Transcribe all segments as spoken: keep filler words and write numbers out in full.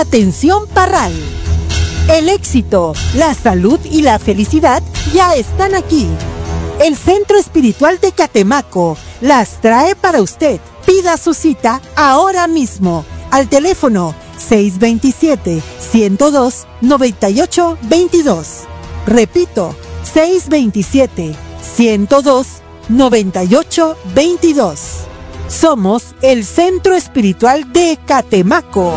Atención Parral. El éxito, la salud y la felicidad ya están aquí. El Centro Espiritual de Catemaco las trae para usted. Pida su cita ahora mismo al teléfono seis dos siete, uno cero dos, nueve ocho dos dos. Repito, seis dos siete, uno cero dos, nueve ocho dos dos. Somos el Centro Espiritual de Catemaco.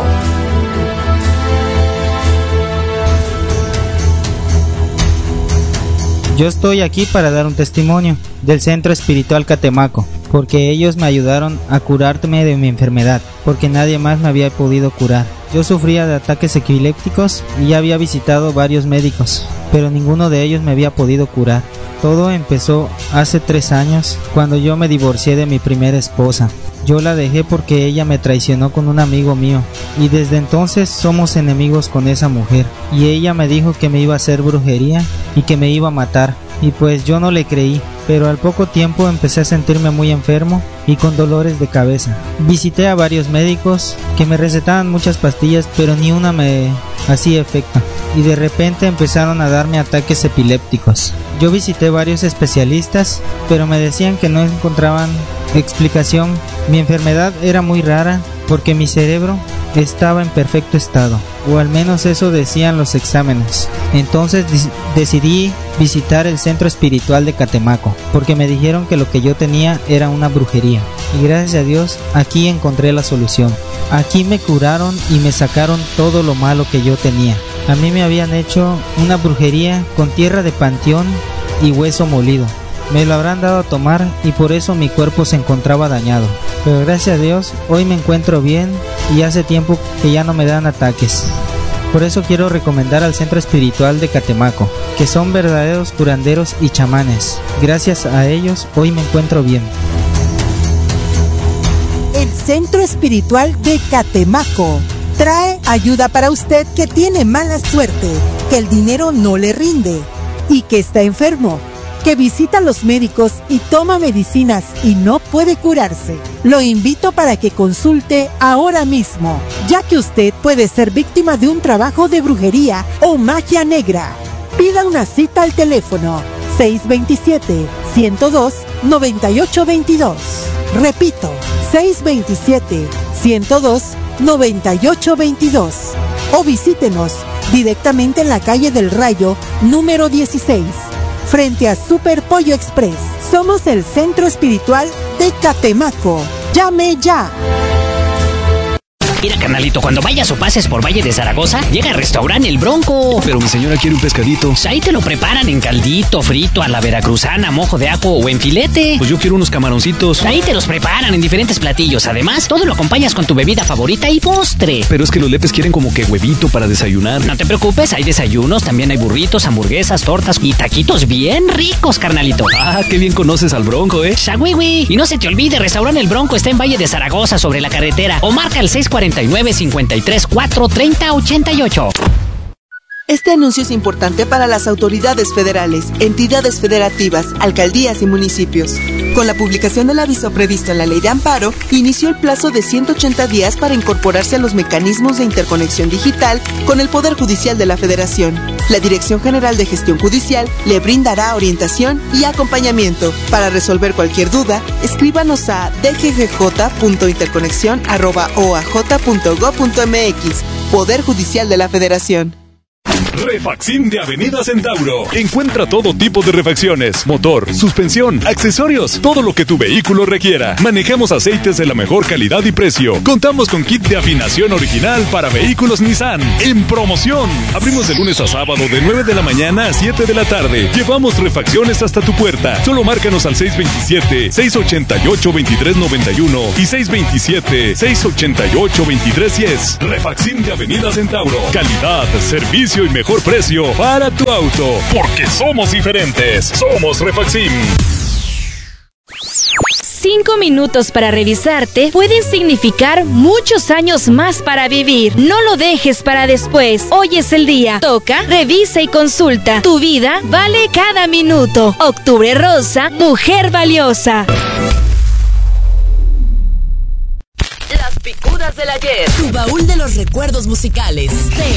Yo estoy aquí para dar un testimonio del Centro Espiritual Catemaco, porque ellos me ayudaron a curarme de mi enfermedad, porque nadie más me había podido curar. Yo sufría de ataques epilépticos y ya había visitado varios médicos, pero ninguno de ellos me había podido curar. Todo empezó hace tres años, cuando yo me divorcié de mi primera esposa. Yo la dejé porque ella me traicionó con un amigo mío, y desde entonces somos enemigos con esa mujer. Y ella me dijo que me iba a hacer brujería y que me iba a matar, y pues yo no le creí. Pero al poco tiempo empecé a sentirme muy enfermo y con dolores de cabeza. Visité a varios médicos que me recetaban muchas pastillas, pero ni una me hacía efecto. Y de repente empezaron a darme ataques epilépticos. Yo visité varios especialistas, pero me decían que no encontraban explicación. Mi enfermedad era muy rara porque mi cerebro estaba en perfecto estado, o al menos eso decían los exámenes. Entonces decidí visitar el Centro Espiritual de Catemaco, porque me dijeron que lo que yo tenía era una brujería, y gracias a Dios aquí encontré la solución. Aquí me curaron y me sacaron todo lo malo que yo tenía. A mí me habían hecho una brujería con tierra de panteón y hueso molido. Me lo habrán dado a tomar y por eso mi cuerpo se encontraba dañado. Pero gracias a Dios, hoy me encuentro bien y hace tiempo que ya no me dan ataques. Por eso quiero recomendar al Centro Espiritual de Catemaco, que son verdaderos curanderos y chamanes. Gracias a ellos, hoy me encuentro bien. El Centro Espiritual de Catemaco trae ayuda para usted que tiene mala suerte, que el dinero no le rinde y que está enfermo, que visita a los médicos y toma medicinas y no puede curarse. Lo invito para que consulte ahora mismo, ya que usted puede ser víctima de un trabajo de brujería o magia negra. Pida una cita al teléfono seis dos siete, uno cero dos, nueve ocho dos dos. Repito, seis dos siete, uno cero dos, nueve ocho dos dos. O visítenos directamente en la calle del Rayo, número dieciséis. Frente a Super Pollo Express. Somos el Centro Espiritual de Catemaco. ¡Llame ya! Mira, carnalito, cuando vayas o pases por Valle de Zaragoza, llega al restaurante El Bronco. Pero mi señora quiere un pescadito. Pues ahí te lo preparan en caldito, frito, a la veracruzana, mojo de ajo o en filete. Pues yo quiero unos camaroncitos. Ahí te los preparan en diferentes platillos. Además, todo lo acompañas con tu bebida favorita y postre. Pero es que los lepes quieren como que huevito para desayunar. No te preocupes, hay desayunos, también hay burritos, hamburguesas, tortas y taquitos bien ricos, carnalito. Ah, qué bien conoces al Bronco, ¿eh? ¡Shagüiwi! Y no se te olvide, restaurante El Bronco está en Valle de Zaragoza, sobre la carretera. O marca el seis cuatro nueve, cinco tres cuatro, tres cero ocho ocho. Este anuncio es importante para las autoridades federales, entidades federativas, alcaldías y municipios. Con la publicación del aviso previsto en la Ley de Amparo, inició el plazo de ciento ochenta días para incorporarse a los mecanismos de interconexión digital con el Poder Judicial de la Federación. La Dirección General de Gestión Judicial le brindará orientación y acompañamiento. Para resolver cualquier duda, escríbanos a d g g j punto interconexión arroba o a j punto gob punto m x. Poder Judicial de la Federación. Refacción de Avenida Centauro. Encuentra todo tipo de refacciones, motor, suspensión, accesorios, todo lo que tu vehículo requiera. Manejamos aceites de la mejor calidad y precio. Contamos con kit de afinación original para vehículos Nissan. En promoción. Abrimos de lunes a sábado de nueve de la mañana a siete de la tarde. Llevamos refacciones hasta tu puerta. Solo márcanos al seis dos siete, seis ocho ocho, dos tres nueve uno y seis dos siete, seis ocho ocho, dos tres uno cero. Refacción de Avenida Centauro. Calidad, servicio y mejor precio para tu auto, porque somos diferentes. Somos Refacsim. Cinco minutos para revisarte pueden significar muchos años más para vivir. No lo dejes para después. Hoy es el día. Toca, revisa y consulta. Tu vida vale cada minuto. Octubre Rosa, mujer valiosa. Las picudas cosas del ayer. Tu baúl de los recuerdos musicales.